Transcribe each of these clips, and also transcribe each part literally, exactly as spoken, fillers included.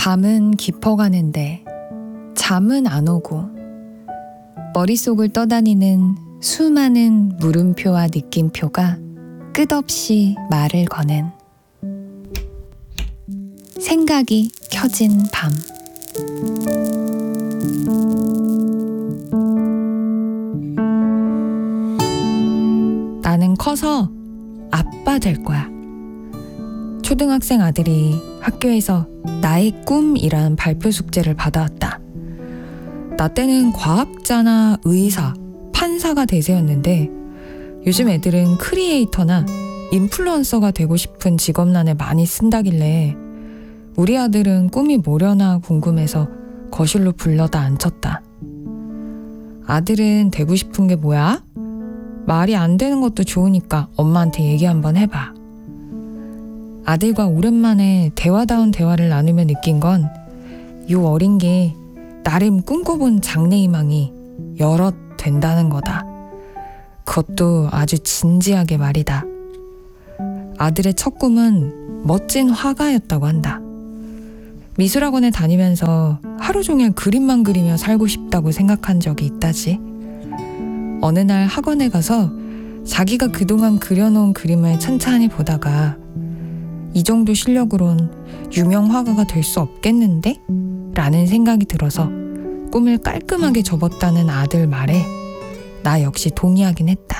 밤은 깊어가는데 잠은 안 오고 머릿속을 떠다니는 수많은 물음표와 느낌표가 끝없이 말을 거는 생각이 켜진 밤. 나는 커서 아빠 될 거야. 초등학생 아들이 학교에서 나의 꿈이란 발표 숙제를 받아왔다. 나 때는 과학자나 의사, 판사가 대세였는데 요즘 애들은 크리에이터나 인플루언서가 되고 싶은 직업란에 많이 쓴다길래 우리 아들은 꿈이 뭐려나 궁금해서 거실로 불러다 앉혔다. 아들은 되고 싶은 게 뭐야? 말이 안 되는 것도 좋으니까 엄마한테 얘기 한번 해봐. 아들과 오랜만에 대화다운 대화를 나누며 느낀 건 요 어린 게 나름 꿈꿔본 장래희망이 여럿 된다는 거다. 그것도 아주 진지하게 말이다. 아들의 첫 꿈은 멋진 화가였다고 한다. 미술학원에 다니면서 하루 종일 그림만 그리며 살고 싶다고 생각한 적이 있다지. 어느 날 학원에 가서 자기가 그동안 그려놓은 그림을 찬찬히 보다가 이 정도 실력으론 유명 화가가 될 수 없겠는데? 라는 생각이 들어서 꿈을 깔끔하게 접었다는 아들 말에 나 역시 동의하긴 했다.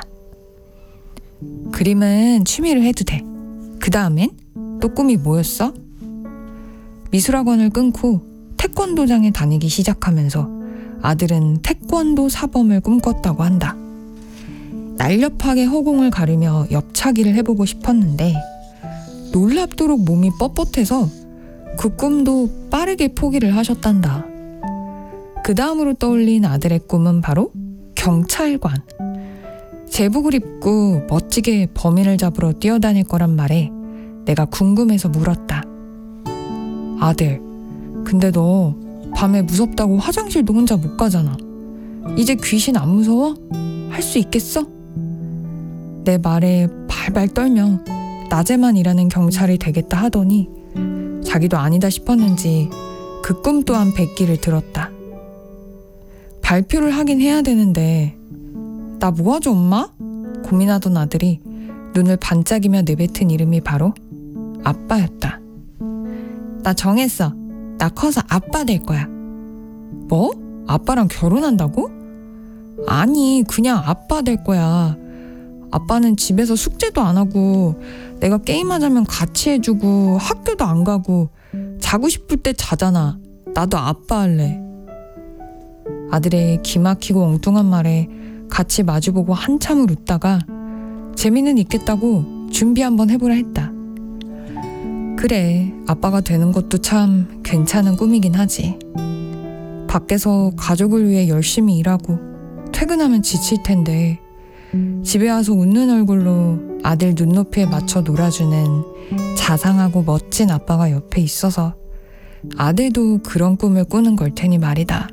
그림은 취미로 해도 돼. 그 다음엔 또 꿈이 뭐였어? 미술학원을 끊고 태권도장에 다니기 시작하면서 아들은 태권도 사범을 꿈꿨다고 한다. 날렵하게 허공을 가르며 옆차기를 해보고 싶었는데 놀랍도록 몸이 뻣뻣해서 그 꿈도 빠르게 포기를 하셨단다. 그 다음으로 떠올린 아들의 꿈은 바로 경찰관. 제복을 입고 멋지게 범인을 잡으러 뛰어다닐 거란 말에 내가 궁금해서 물었다. 아들, 근데 너 밤에 무섭다고 화장실도 혼자 못 가잖아. 이제 귀신 안 무서워? 할 수 있겠어? 내 말에 발발 떨며 낮에만 일하는 경찰이 되겠다 하더니 자기도 아니다 싶었는지 그 꿈 또한 백기를 들었다. 발표를 하긴 해야 되는데 나 뭐하죠 엄마? 고민하던 아들이 눈을 반짝이며 내뱉은 이름이 바로 아빠였다. 나 정했어. 나 커서 아빠 될 거야. 뭐? 아빠랑 결혼한다고? 아니, 그냥 아빠 될 거야. 아빠는 집에서 숙제도 안 하고 내가 게임하자면 같이 해주고 학교도 안 가고 자고 싶을 때 자잖아. 나도 아빠 할래. 아들의 기막히고 엉뚱한 말에 같이 마주보고 한참을 웃다가 재미는 있겠다고 준비 한번 해보라 했다. 그래, 아빠가 되는 것도 참 괜찮은 꿈이긴 하지. 밖에서 가족을 위해 열심히 일하고 퇴근하면 지칠 텐데 집에 와서 웃는 얼굴로 아들 눈높이에 맞춰 놀아주는 자상하고 멋진 아빠가 옆에 있어서 아들도 그런 꿈을 꾸는 걸 테니 말이다.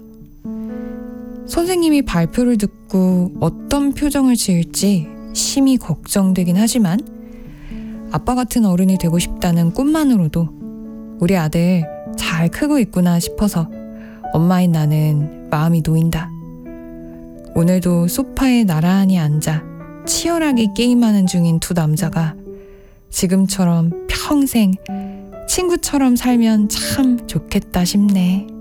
선생님이 발표를 듣고 어떤 표정을 지을지 심히 걱정되긴 하지만 아빠 같은 어른이 되고 싶다는 꿈만으로도 우리 아들 잘 크고 있구나 싶어서 엄마인 나는 마음이 놓인다. 오늘도 소파에 나란히 앉아 치열하게 게임하는 중인 두 남자가 지금처럼 평생 친구처럼 살면 참 좋겠다 싶네.